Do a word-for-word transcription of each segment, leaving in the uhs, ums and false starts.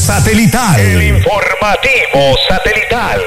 satelital. El informativo satelital.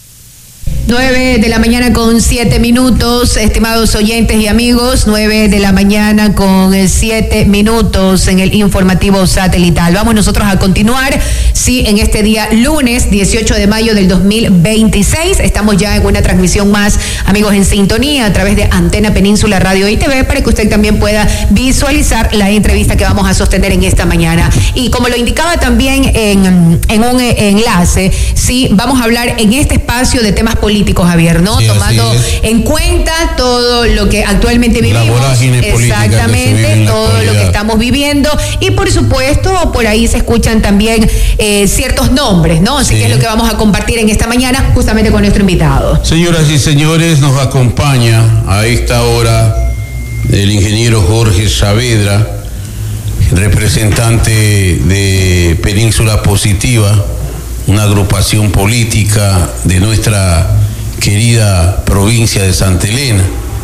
nueve de la mañana con siete minutos, estimados oyentes y amigos, nueve de la mañana con siete minutos en el informativo satelital. Vamos nosotros a continuar, sí, en este día lunes dieciocho de mayo del dos mil veintiséis. Estamos ya en una transmisión más, amigos, en sintonía a través de Antena Península Radio y T V, para que usted también pueda visualizar la entrevista que vamos a sostener en esta mañana. Y como lo indicaba también en, en un enlace, sí, vamos a hablar en este espacio de temas políticos. político, Javier, ¿no? Sí, tomando en cuenta todo lo que actualmente vivimos, exactamente, todo lo que estamos viviendo, y por supuesto por ahí se escuchan también eh, ciertos nombres, ¿no? Así sí. que es lo que vamos a compartir en esta mañana justamente con nuestro invitado. Señoras y señores, nos acompaña a esta hora el ingeniero Jorge Saavedra, representante de Península Positiva, una agrupación política de nuestra querida provincia de Santa Elena.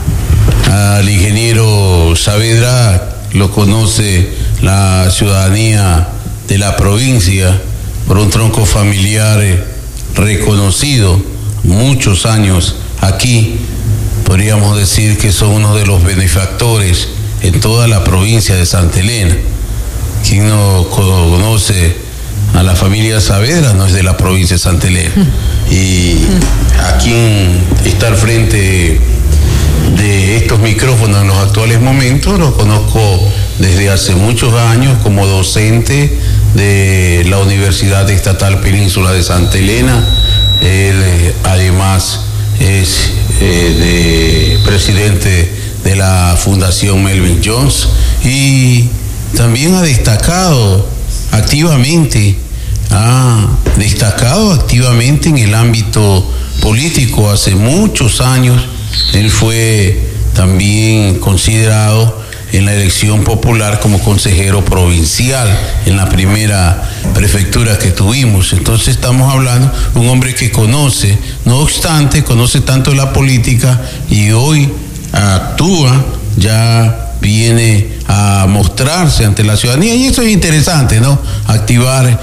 Al ingeniero Saavedra lo conoce la ciudadanía de la provincia por un tronco familiar reconocido, muchos años aquí. Podríamos decir que son uno de los benefactores en toda la provincia de Santa Elena. Quien no conoce a la familia Saavedra no es de la provincia de Santa Elena. Y a quien está al frente de estos micrófonos en los actuales momentos lo conozco desde hace muchos años como docente de la Universidad Estatal Península de Santa Elena. Él además es eh, de presidente de la Fundación Melvin Jones y también ha destacado activamente, ha destacado activamente en el ámbito político. Hace muchos años él fue también considerado en la elección popular como consejero provincial en la primera prefectura que tuvimos. Entonces estamos hablando de un hombre que conoce, no obstante, conoce tanto la política y hoy actúa, ya viene a mostrarse ante la ciudadanía, y eso es interesante, ¿no? Activar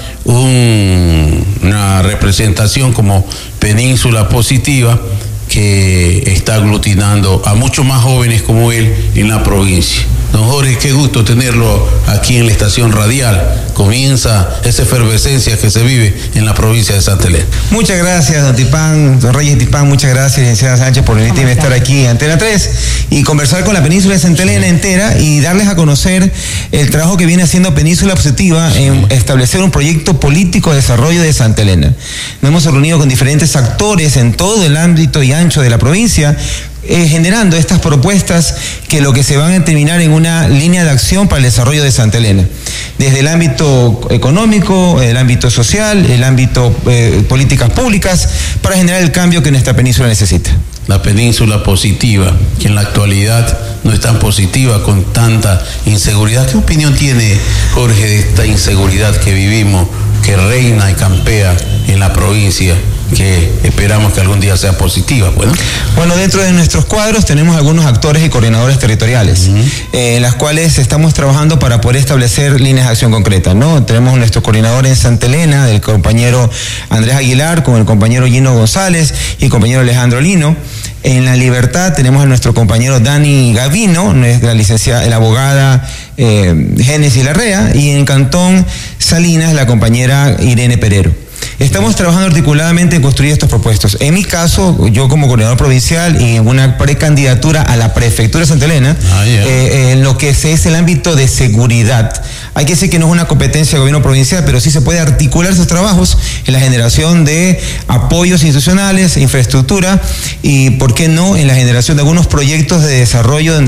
un, una representación como Península Positiva que está aglutinando a muchos más jóvenes como él en la provincia. Don Jorge, qué gusto tenerlo aquí en la estación radial. Comienza esa efervescencia que se vive en la provincia de Santa Elena. Muchas gracias, don Tipán, don Reyes Tipán, muchas gracias, licenciada Sánchez, por permitirme estar aquí en Antena tres y conversar con la Península de Santa Elena entera y darles a conocer el trabajo que viene haciendo Península Positiva en establecer un proyecto político de desarrollo de Santa Elena. Nos hemos reunido con diferentes actores en todo el ámbito y ancho de la provincia, Eh, generando estas propuestas que lo que se van a terminar en una línea de acción para el desarrollo de Santa Elena, desde el ámbito económico, el ámbito social, el ámbito eh, políticas públicas, para generar el cambio que nuestra península necesita. La Península Positiva, que en la actualidad no es tan positiva, con tanta inseguridad. ¿Qué opinión tiene Jorge de esta inseguridad que vivimos, que reina y campea en la provincia, que esperamos que algún día sea positiva? Bueno, bueno dentro de nuestros cuadros tenemos algunos actores y coordinadores territoriales, uh-huh. eh, en las cuales estamos trabajando para poder establecer líneas de acción concretas, ¿no? Tenemos nuestro coordinador en Santa Elena, el compañero Andrés Aguilar, con el compañero Gino González y el compañero Alejandro Lino. En La Libertad tenemos a nuestro compañero Dani Gavino, la licenciada, la abogada eh, Génesis Larrea, y en Cantón Salinas la compañera Irene Perero. Estamos trabajando articuladamente en construir estos propuestos. En mi caso, yo como coordinador provincial y en una precandidatura a la prefectura de Santa Elena, ah, yeah. eh, en lo que es el ámbito de seguridad. Hay que decir que no es una competencia del gobierno provincial, pero sí se puede articular esos trabajos en la generación de apoyos institucionales, infraestructura y, ¿por qué no?, en la generación de algunos proyectos de desarrollo